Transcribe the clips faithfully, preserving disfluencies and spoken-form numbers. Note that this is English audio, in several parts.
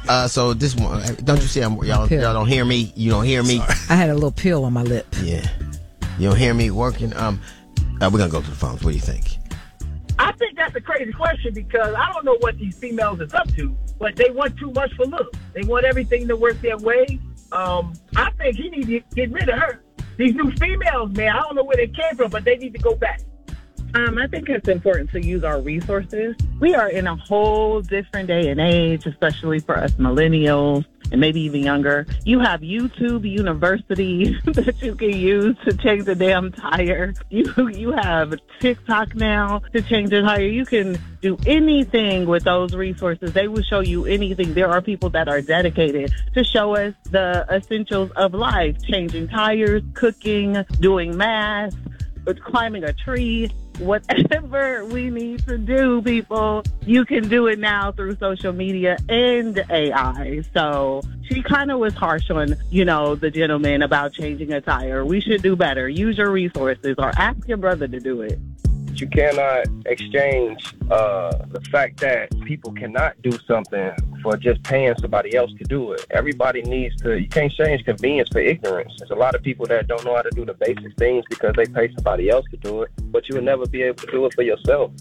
Uh, so this one, don't you see? I'm, y'all, y'all don't hear me. You don't hear me. Sorry. I had a little pill on my lip. Yeah, you don't hear me working. Um, uh, we're gonna go to the phones. What do you think? I think that's a crazy question because I don't know what these females is up to, but they want too much for looks. They want everything to work their way. Um, I think he needs to get rid of her. These new females, man, I don't know where they came from, but they need to go back. Um, I think it's important to use our resources. We are in a whole different day and age, especially for us millennials and maybe even younger. You have YouTube University that you can use to change the damn tire. You you have TikTok now to change the tire. You can do anything with those resources. They will show you anything. There are people that are dedicated to show us the essentials of life, changing tires, cooking, doing math, climbing a tree. Whatever we need to do, people, you can do it now through social media and A I. So she kind of was harsh on, you know, the gentleman about changing a tire. We should do better. Use your resources or ask your brother to do it. You cannot exchange uh, the fact that people cannot do something for just paying somebody else to do it. Everybody needs to, you can't exchange convenience for ignorance. There's a lot of people that don't know how to do the basic things because they pay somebody else to do it, but you will never be able to do it for yourself.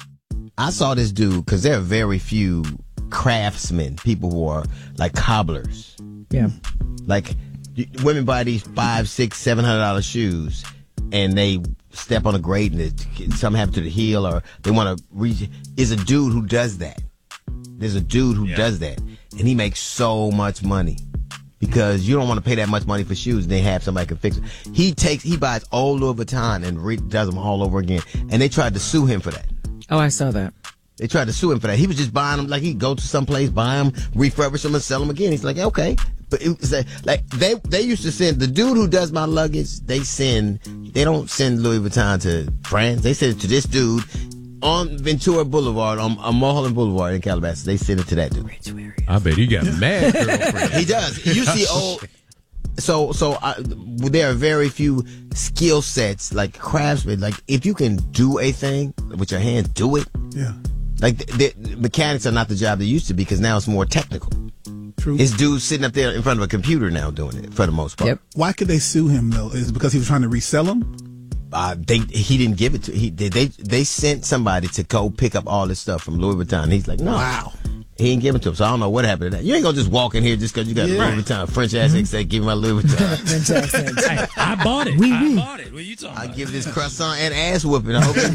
I saw this dude, because there are very few craftsmen, people who are like cobblers. Yeah. Like, women buy these five, six, seven hundred dollar shoes, and they step on a grate and it, something happened to the heel, or they want to reach. Is a dude who does that. There's a dude who yeah. does that, and he makes so much money because you don't want to pay that much money for shoes and they have somebody can fix it. He takes, he buys old Louis Vuitton and re- does them all over again, and they tried to sue him for that. Oh, I saw that. They tried to sue him for that. He was just buying them, like he'd go to some place, buy them, refurbish them, and sell them again. He's like, okay. But it was like, like they they used to send, the dude who does my luggage, they send, they don't send Louis Vuitton to France. They send it to this dude on Ventura Boulevard, on, on Mulholland Boulevard in Calabasas. They send it to that dude. I bet he got mad girlfriend. He does. You see old, so, so I, there are very few skill sets, like craftsmen. Like, if you can do a thing with your hands, do it. Yeah. Like, the, the mechanics are not the job they used to be because now it's more technical. True. It's dudes sitting up there in front of a computer now doing it for the most part. Yep. Why could they sue him though? Is it because he was trying to resell them? Uh, they he didn't give it to he they they, they sent somebody to go pick up all this stuff from Louis Vuitton. He's like, no, wow, he ain't give it to him. So I don't know what happened to that. You ain't gonna just walk in here just because you got yeah. Louis Vuitton. French ass mm-hmm. say, give me my Louis Vuitton. Hey, I bought it. Oui, I oui. bought it. What are you talking I about? give this croissant and ass whooping. I hope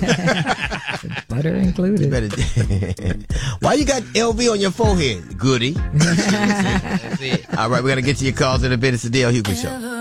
it, butter included. better, why you got L V on your forehead, Goody? That's it. All right, we're gonna get to your calls in a bit. It's the Dale Hughley Show.